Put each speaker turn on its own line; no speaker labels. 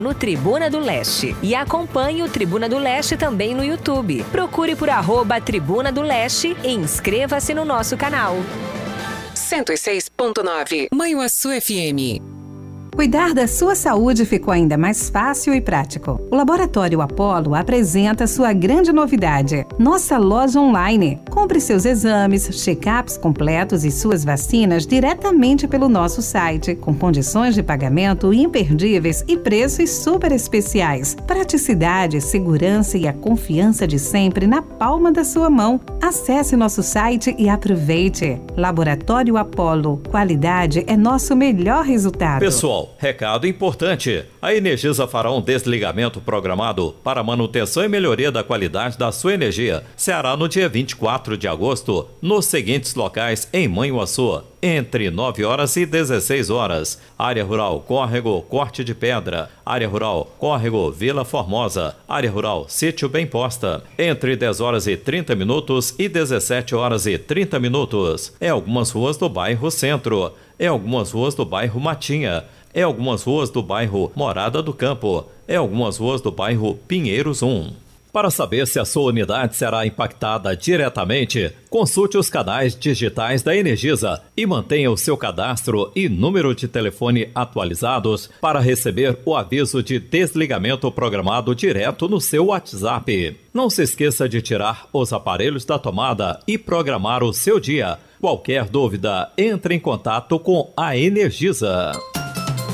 no Tribuna do Leste. E acompanhe o Tribuna do Leste também no YouTube. Procure por @Tribuna do Leste e inscreva-se no nosso canal.
106.9 Manhuaçu FM.
Cuidar da sua saúde ficou ainda mais fácil e prático. O Laboratório Apollo apresenta sua grande novidade, nossa loja online. Compre seus exames, check-ups completos e suas vacinas diretamente pelo nosso site, com condições de pagamento imperdíveis e preços super especiais. Praticidade, segurança e a confiança de sempre na palma da sua mão. Acesse nosso site e aproveite. Laboratório Apollo. Qualidade é nosso melhor resultado.
Pessoal, recado importante. A Energisa fará um desligamento programado para manutenção e melhoria da qualidade da sua energia. Será no dia 24 de agosto, nos seguintes locais em Manhuaçu, entre 9 horas e 16 horas. Área Rural Córrego Corte de Pedra. Área Rural Córrego Vila Formosa. Área Rural Sítio Bem Posta. Entre 10 horas e 30 minutos e 17 horas e 30 minutos. Em algumas ruas do bairro Centro. Em algumas ruas do bairro Matinha. Em algumas ruas do bairro Morada do Campo. Em algumas ruas do bairro Pinheiros 1. Para saber se a sua unidade será impactada diretamente, consulte os canais digitais da Energisa e mantenha o seu cadastro e número de telefone atualizados para receber o aviso de desligamento programado direto no seu WhatsApp. Não se esqueça de tirar os aparelhos da tomada e programar o seu dia. Qualquer dúvida, entre em contato com a Energisa.